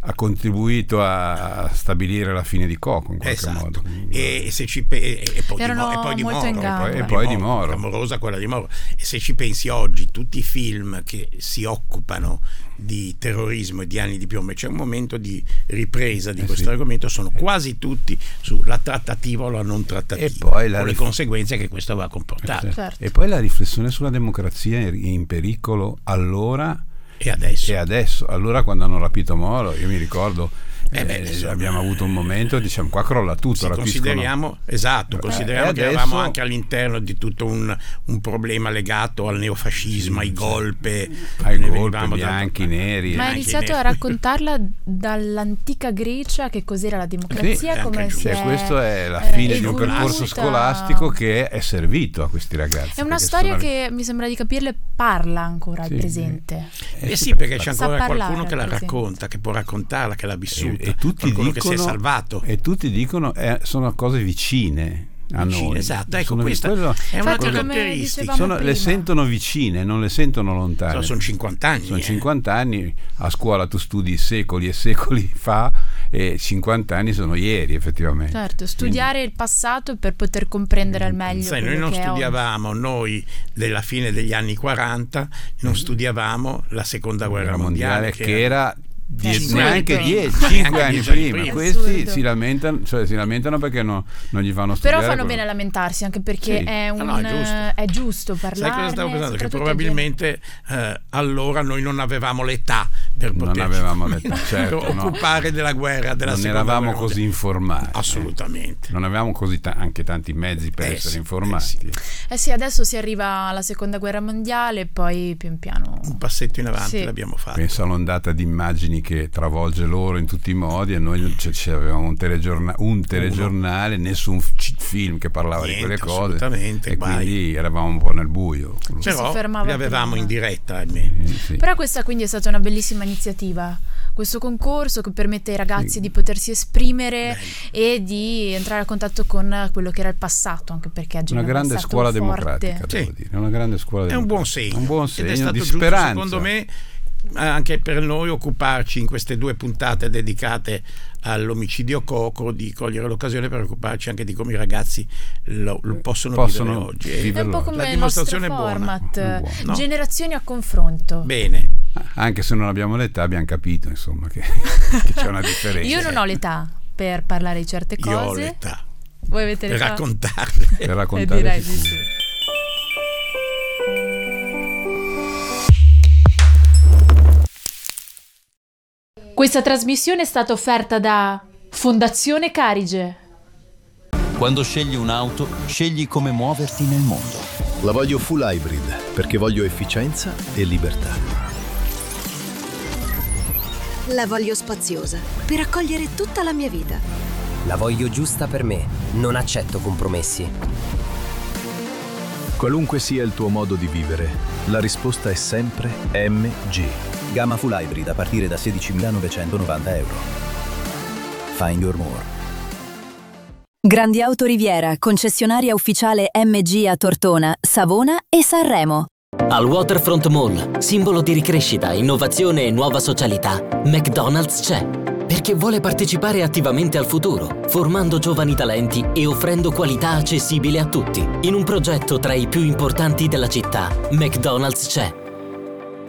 ha contribuito a stabilire la fine di Coco in qualche modo. E poi di Moro, clamorosa quella di Moro. E se ci pensi oggi, tutti i film che si occupano di terrorismo e di anni di piombo, c'è un momento di ripresa di questo argomento, sono quasi tutti sulla trattativa o la non trattativa, e poi con le conseguenze che questo va a comportare. Certo. E poi la riflessione sulla democrazia in pericolo allora e adesso. Allora, quando hanno rapito Moro, io mi ricordo abbiamo avuto un momento, diciamo, qua crolla tutto. Consideriamo che eravamo anche all'interno di tutto un problema legato al neofascismo, ai golpe, bianchi, neri. Ma ha iniziato a raccontarla dall'antica Grecia, che cos'era la democrazia, come questo è la fine di un percorso scolastico che è servito a questi ragazzi. È una storia che mi sembra di capirle parla ancora al presente. Perché c'è ancora qualcuno che la racconta, che può raccontarla, che l'ha vissuta. E tutti dicono che si è salvato, e tutti dicono sono cose vicine a noi. Esatto, ecco, questa è una caratteristica. Le sentono vicine, non le sentono lontane. Sono 50 anni. Sono 50 anni, a scuola tu studi secoli e secoli fa, e 50 anni sono ieri, effettivamente. Certo, studiare il passato per poter comprendere al meglio. Noi non studiavamo, noi della fine degli anni 40 non studiavamo la seconda guerra mondiale, che era neanche 5 anni prima. Questi si lamentano perché non gli fanno studiare. Però fanno bene a lamentarsi, anche perché è giusto parlare. Sai cosa stavo pensando? Che probabilmente allora noi non avevamo l'età per occupare della guerra, della non seconda eravamo guerra così informati. Assolutamente. Non avevamo così anche tanti mezzi per essere informati. Adesso si arriva alla seconda guerra mondiale e poi pian piano un passetto in avanti l'abbiamo fatto. Penso all'ondata di immagini che travolge loro in tutti i modi, e noi avevamo un telegiornale, nessun film che parlava di quelle cose, e quindi eravamo un po' nel buio. Però li avevamo in diretta. Però questa quindi è stata una bellissima iniziativa, questo concorso che permette ai ragazzi di potersi esprimere e di entrare a contatto con quello che era il passato, anche perché una grande scuola democratica, devo dire, una grande scuola democratica. È un buon segno, ed è stato di speranza, secondo me, anche per noi occuparci in queste 2 puntate dedicate all'omicidio Coco, di cogliere l'occasione per occuparci anche di come i ragazzi lo possono vivere oggi. È un po' come la dimostrazione il nostro format, buona. Generazioni a confronto. Bene. Anche se non abbiamo l'età, abbiamo capito, insomma, che c'è una differenza. Io non ho l'età per parlare di certe cose. Io ho l'età. Voi avete l'età? Per raccontarle. Direi di sì. Questa trasmissione è stata offerta da Fondazione Carige. Quando scegli un'auto, scegli come muoverti nel mondo. La voglio full hybrid perché voglio efficienza e libertà. La voglio spaziosa per accogliere tutta la mia vita. La voglio giusta per me, non accetto compromessi. Qualunque sia il tuo modo di vivere, la risposta è sempre MG. Gamma full hybrid a partire da 16.990 euro. Find your more. Grandi Auto Riviera, concessionaria ufficiale MG a Tortona, Savona e Sanremo. Al Waterfront Mall, simbolo di ricrescita, innovazione e nuova socialità, McDonald's c'è. Perché vuole partecipare attivamente al futuro, formando giovani talenti e offrendo qualità accessibile a tutti. In un progetto tra i più importanti della città, McDonald's c'è.